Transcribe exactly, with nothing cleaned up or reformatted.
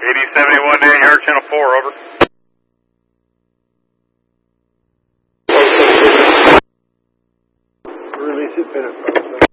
eighty seventy-one to Air Channel four, over. Release it, pin it.